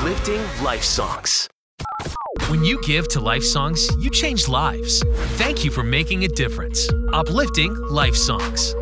Uplifting Life Songs. When you give to Life Songs, you change lives. Thank you for making a difference. Uplifting Life Songs.